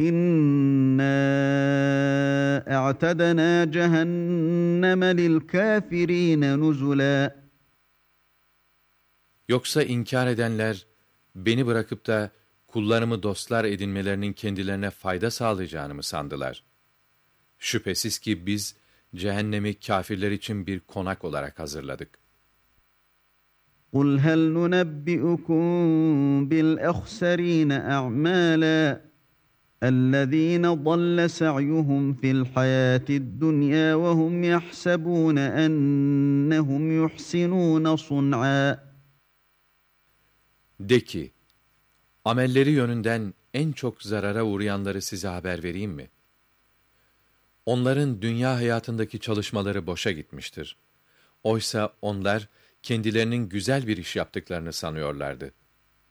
İnna a'tadna cehenneme lil kafirine nuzula. Yoksa inkar edenler, beni bırakıp da kullarımı dostlar edinmelerinin kendilerine fayda sağlayacağını mı sandılar? Şüphesiz ki biz, cehennemi kâfirler için bir konak olarak hazırladık. قُلْ هَلْ نُنَبِّئُكُم بِالْأَخْسَرِينَ أَعْمَالًا الَّذ۪ينَ ضَلَّ سَعْيُهُمْ فِي الْحَيَاةِ الدُّنْيَا وَهُمْ يَحْسَبُونَ أَنَّهُمْ يُحْسِنُونَ صُنْعًا. De ki, amelleri yönünden en çok zarara uğrayanları size haber vereyim mi? Onların dünya hayatındaki çalışmaları boşa gitmiştir. Oysa onlar, kendilerinin güzel bir iş yaptıklarını sanıyorlardı.